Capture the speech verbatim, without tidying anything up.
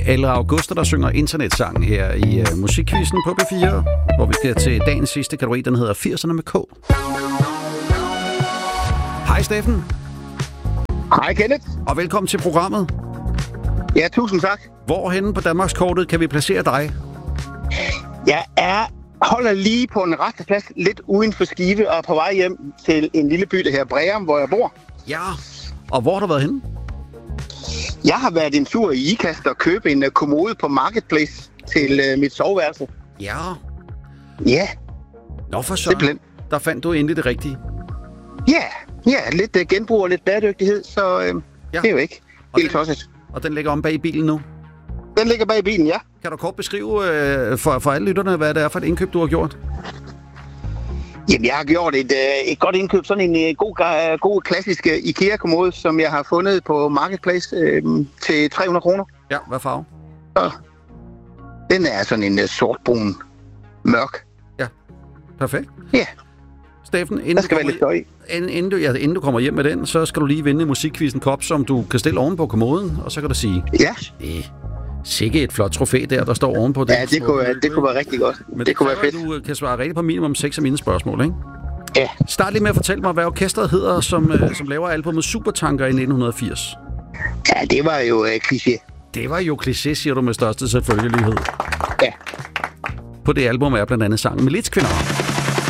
Elle Augusta, der synger internetsang her i uh, Musikquizzen på P fire, hvor vi skal til dagens sidste kategori, den hedder firserne med K. Hej Steffen. Hej Kenneth. Og velkommen til programmet. Ja, tusind tak. Hvorhenne på Danmarkskortet kan vi placere dig? Jeg er holder lige på en resteplads lidt uden for Skive og på vej hjem til en lille by, der hedder Breum, hvor jeg bor. Ja, og hvor har du været henne? Jeg har været en tur i Ikast og købe en kommode på Marketplace til uh, mit soveværelse. Ja. Ja. Nå for søren. Der fandt du endelig det rigtige. Ja, ja, lidt uh, genbrug og lidt bæredygtighed, så uh, ja. Det er jo ikke helt tosset. Og den ligger om bag i bilen nu? Den ligger bag i bilen, ja. Kan du kort beskrive øh, for, for alle lytterne, hvad det er for et indkøb, du har gjort? Jamen, jeg har gjort et, øh, et godt indkøb. Sådan en øh, god, god klassisk øh, IKEA-kommode, som jeg har fundet på Marketplace øh, til tre hundrede kroner. Ja, hvad farve? Så, den er sådan en øh, sortbrun mørk. Ja, perfekt. Ja. Steffen, inden, der skal være lidt støj. Inden, inden, du, ja, inden du kommer hjem med den, så skal du lige vinde Musikquizzen kop, som du kan stille oven på kommoden, og så kan du sige... Ja. Det sikke et flot trofæ der, der står ovenpå det. Ja, det kunne, det kunne være rigtig godt. Men det, det kunne kræver, være fedt. Du kan svare rigtigt på minimum seks af mine spørgsmål, ikke? Ja. Start lige med at fortælle mig, hvad orkestret hedder, som, som laver albumet Supertanker i nitten firs. Ja, det var jo uh, kliché. Det var jo kliché, siger du med største selvfølgelighed. Ja. På det album er blandt andet sangen Militskvinder.